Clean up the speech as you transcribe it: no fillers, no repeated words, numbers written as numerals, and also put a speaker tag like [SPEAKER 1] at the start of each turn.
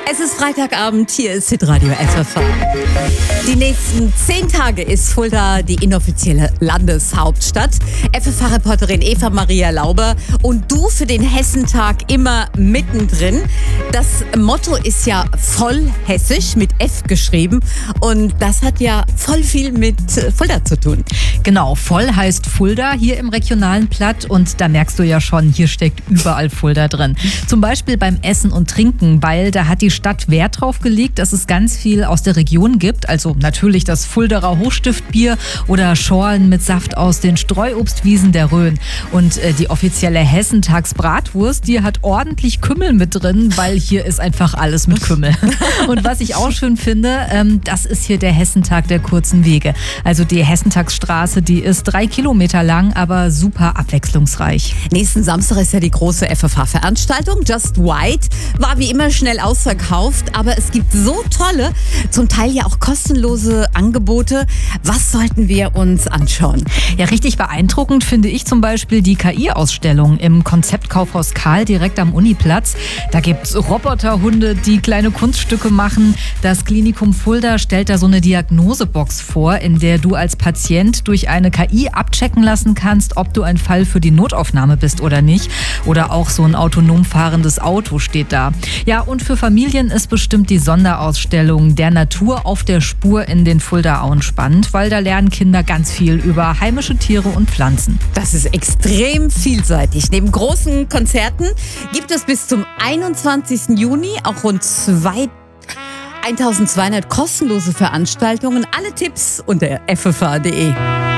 [SPEAKER 1] Es ist Freitagabend, hier ist Hitradio FFH. Die nächsten 10 Tage ist Fulda die inoffizielle Landeshauptstadt. FFH-Reporterin Eva Maria Lauber und du für den Hessentag immer mittendrin. Das Motto ist ja voll hessisch, mit F geschrieben. Und das hat ja voll viel mit Fulda zu tun.
[SPEAKER 2] Genau, voll heißt Fulda hier im regionalen Platt. Und da merkst du ja schon, hier steckt überall Fulda drin. Zum Beispiel beim Essen und Trinken, weil da hat die Stadt Wert drauf gelegt, dass es ganz viel aus der Region gibt. Also natürlich das Fuldaer Hochstiftbier oder Schorlen mit Saft aus den Streuobstwiesen der Rhön. Und die offizielle Hessentagsbratwurst, die hat ordentlich Kümmel mit drin, weil hier ist einfach alles mit Kümmel. Und was ich auch schön finde, das ist hier der Hessentag der kurzen Wege. Also die Hessentagsstraße, die ist 3 Kilometer lang, aber super abwechslungsreich.
[SPEAKER 1] Nächsten Samstag ist ja die große FFH-Veranstaltung. Just White war wie immer schnell ausverkauft, aber es gibt so tolle, zum Teil ja auch kostenlose Angebote. Was sollten wir uns anschauen?
[SPEAKER 2] Ja, richtig beeindruckend finde ich zum Beispiel die KI-Ausstellung im Konzeptkaufhaus Karl direkt am Uniplatz. Da gibt es Roboterhunde, die kleine Kunststücke machen. Das Klinikum Fulda stellt da so eine Diagnosebox vor, in der du als Patient durch eine KI abchecken lassen kannst, ob du ein Fall für die Notaufnahme bist oder nicht. Oder auch so ein autonom fahrendes Auto steht da. Ja, und für Familien ist bestimmt die Sonderausstellung der Natur auf der Spur in den Fuldaauen spannend, weil da lernen Kinder ganz viel über heimische Tiere und Pflanzen.
[SPEAKER 1] Das ist extrem vielseitig. Neben großen Konzerten gibt es bis zum 21. Juni auch rund 1200 kostenlose Veranstaltungen. Alle Tipps unter ffh.de.